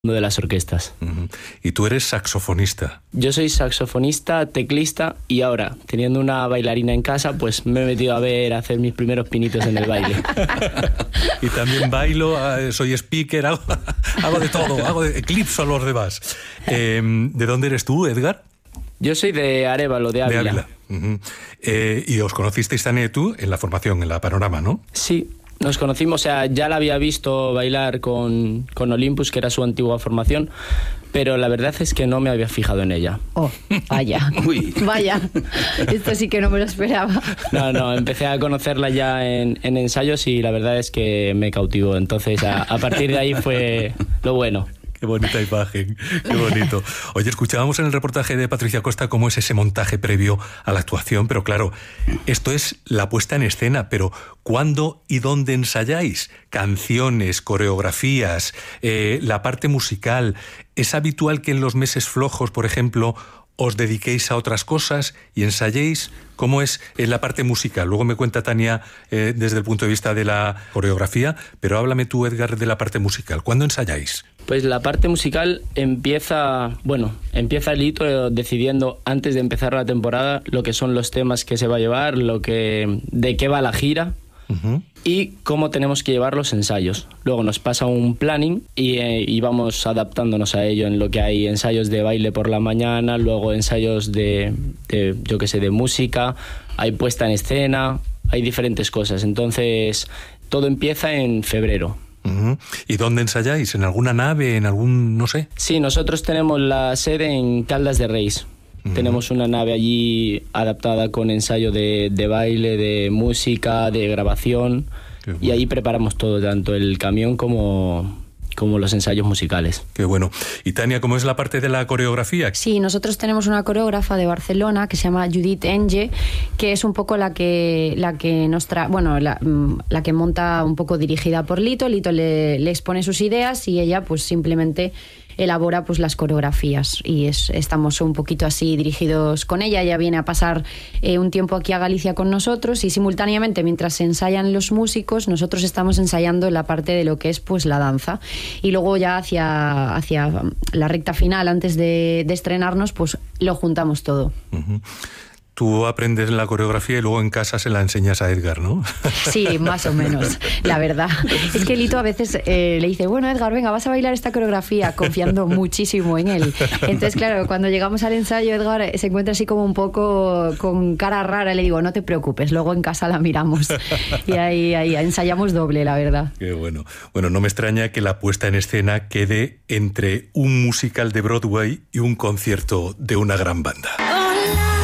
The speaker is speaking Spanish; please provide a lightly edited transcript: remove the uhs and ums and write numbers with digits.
de las orquestas. Y tú eres saxofonista. Yo soy saxofonista, teclista y ahora, teniendo una bailarina en casa, pues me he metido a hacer mis primeros pinitos en el baile. Y también bailo, soy speaker, hago de todo, eclipso a los demás. ¿De dónde eres tú, Edgar? Yo soy de Arévalo, de Ávila. De Ávila. Y os conocisteis, Tania y tú, en la formación, en la Panorama, ¿no? Sí. Nos conocimos, o sea, ya la había visto bailar con Olympus, que era su antigua formación, pero la verdad es que no me había fijado en ella. Oh, vaya. Uy. Vaya, esto sí que no me lo esperaba. No, empecé a conocerla ya en ensayos y la verdad es que me cautivó. Entonces, a partir de ahí fue lo bueno. Qué bonita imagen, qué bonito. Oye, escuchábamos en el reportaje de Patricia Costa cómo es ese montaje previo a la actuación, pero claro, esto es la puesta en escena, pero ¿cuándo y dónde ensayáis? Canciones, coreografías, la parte musical. ¿Es habitual que en los meses flojos, por ejemplo, os dediquéis a otras cosas y ensayéis? ¿Cómo es en la parte musical? Luego me cuenta Tania desde el punto de vista de la coreografía, pero háblame tú, Edgar, de la parte musical. ¿Cuándo ensayáis? Pues la parte musical empieza el hito decidiendo antes de empezar la temporada lo que son los temas que se va a llevar, de qué va la gira. Y cómo tenemos que llevar los ensayos. Luego nos pasa un planning y vamos adaptándonos a ello, en lo que hay ensayos de baile por la mañana, luego ensayos de música, hay puesta en escena, hay diferentes cosas. Entonces todo empieza en febrero. ¿Y dónde ensayáis? ¿En alguna nave? ¿En algún, no sé? Sí, nosotros tenemos la sede en Caldas de Reis. Tenemos una nave allí adaptada con ensayo de baile, de música, de grabación. Bueno. Y ahí preparamos todo, tanto el camión como los ensayos musicales. Qué bueno. Y Tania, ¿cómo es la parte de la coreografía? Sí, nosotros tenemos una coreógrafa de Barcelona que se llama Judith Enge, que es un poco la que monta un poco dirigida por Lito. Lito le expone sus ideas y ella pues simplemente elabora pues las coreografías y estamos un poquito así dirigidos con ella. Ella viene a pasar un tiempo aquí a Galicia con nosotros y simultáneamente mientras se ensayan los músicos nosotros estamos ensayando la parte de lo que es pues la danza y luego ya hacia la recta final antes de estrenarnos pues lo juntamos todo. Tú aprendes la coreografía y luego en casa se la enseñas a Edgar, ¿no? Sí, más o menos, la verdad. Es que Lito a veces le dice, bueno, Edgar, venga, vas a bailar esta coreografía, confiando muchísimo en él. Entonces, claro, cuando llegamos al ensayo, Edgar se encuentra así como un poco con cara rara. Le digo, no te preocupes, luego en casa la miramos. Y ahí ensayamos doble, la verdad. Qué bueno. Bueno, no me extraña que la puesta en escena quede entre un musical de Broadway y un concierto de una gran banda. Hola.